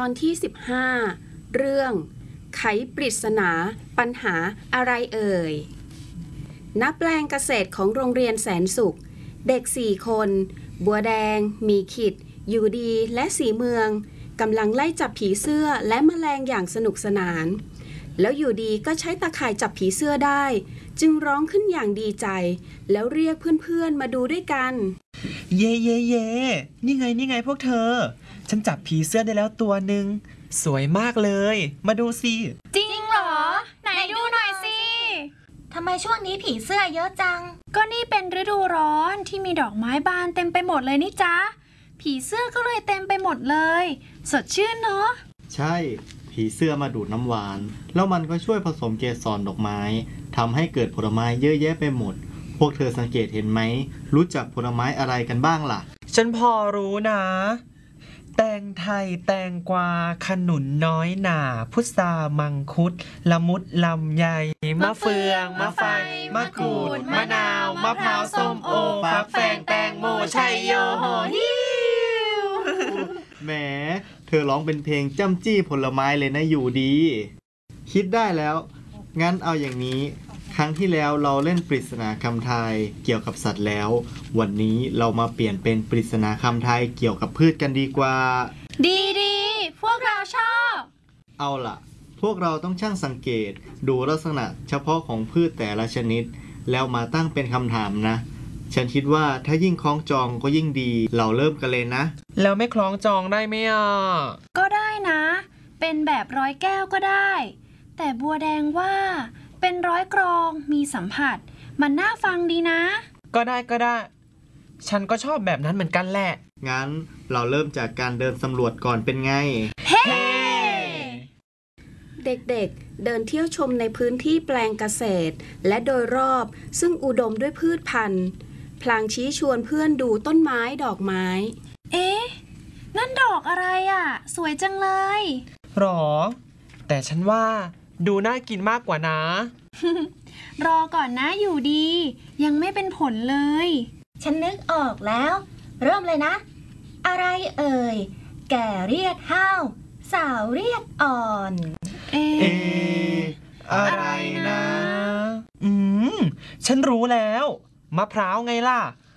อนที่15เรื่องไขปริศนาปัญหาอะไรเอ่ยณแปลงเกษตรของโรงเรียนแสนสุขเด็ก4คนบัวแดงมีขิดอยู่ดีและสีเมืองกำลังไล่จับผีเสื้อและแมลงอย่างสนุกสนานแล้วอยู่ดีก็ใช้ตาข่ายจับผีเสื้อได้จึงร้องขึ้นอย่างดีใจแล้วเรียกเพื่อนๆมาดูด้วยกันเย่เย่เย่นี่ไงพวกเธอฉันจับผีเสื้อได้แล้วตัวหนึ่งสวยมากเลยมาดูสิจริงเหรอไหนดูหน่อยสิทำไมช่วงนี้ผีเสื้อเยอะจังก็นี่เป็นฤดูร้อนที่มีดอกไม้บานเต็มไปหมดเลยนี่จ๊ะผีเสื้อก็เลยเต็มไปหมดเลยสดชื่นเนาะใช่ผีเสื้อมาดูดน้ำหวานแล้วมันก็ช่วยผสมเกสรดอกไม้ทำให้เกิดผลไม้เยอะแยะไปหมดพวกเธอสังเกตเห็นไหมรู้จักผลไม้อะไรกันบ้างล่ะฉันพอรู้นะแตงไทยแตงกวาขนุนน้อยหน่าพุทรามังคุดละมุดลำไยมะเฟืองมะไฟมะกรูดมะนาวมะพร้าวส้มโอฟักแฟงแตงโมชัยโยโหฮิวแหมเธอร้องเป็นเพลงจ้ำจี้ผลไม้เลยนะอยู่ดีคิดได้แล้วงั้นเอาอย่างนี้ครั้งที่แล้วเราเล่นปริศนาคำทายเกี่ยวกับสัตว์แล้ววันนี้เรามาเปลี่ยนเป็นปริศนาคำทายเกี่ยวกับพืชกันดีกว่าดีพวกเราชอบเอาล่ะพวกเราต้องช่างสังเกตดูลักษณะเฉพาะของพืชแต่ละชนิดแล้วมาตั้งเป็นคำถามนะฉันคิดว่าถ้ายิ่งคล้องจองก็ยิ่งดีเราเริ่มกันเลยนะแล้วไม่คล้องจองได้ไหมก็ได้นะเป็นแบบร้อยแก้วก็ได้แต่บัวแดงว่าเป็นร้อยกรองมีสัมผัสมันน่าฟังดีนะก็ได้ฉันก็ชอบแบบนั้นเหมือนกันแหละงั้นเราเริ่มจากการเดินสำรวจก่อนเป็นไงเฮ้เด็กๆเดินเที่ยวชมในพื้นที่แปลงเกษตรและโดยรอบซึ่งอุดมด้วยพืชพันธุ์พลางชี้ชวนเพื่อนดูต้นไม้ดอกไม้เอ๊ะนั่นดอกอะไรอ่ะสวยจังเลยหรอแต่ฉันว่าดูน่ากินมากกว่านะรอก่อนนะอยู่ดียังไม่เป็นผลเลยฉันนึกออกแล้วเริ่มเลยนะอะไรเอ่ยแก่เรียกห้าวสาวเรียกอ่อนอะไรนะฉันรู้แล้วมะพร้าวไงล่ะ